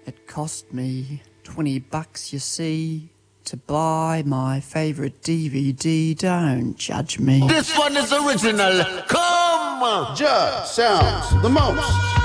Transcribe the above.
It cost me $20, you see, to buy my favourite DVD. Don't judge me. This one is original. Come! Just sounds the most.